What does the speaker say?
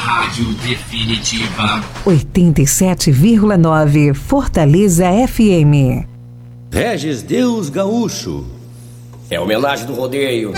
Rádio Definitiva 87,9 Fortaleza FM. Regis Deus Gaúcho. É homenagem do rodeio.